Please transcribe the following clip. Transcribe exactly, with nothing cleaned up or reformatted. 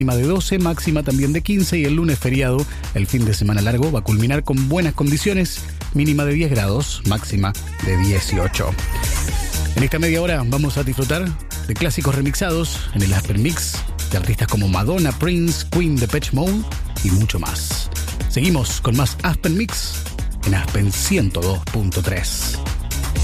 de doce, máxima también de quince, y el lunes feriado, el fin de semana largo, va a culminar con buenas condiciones, mínima de diez grados, máxima de dieciocho. En esta media hora vamos a disfrutar de clásicos remixados en el Aspen Mix de artistas como Madonna, Prince, Queen, Depeche Mode y mucho más. Seguimos con más Aspen Mix en Aspen ciento dos punto tres.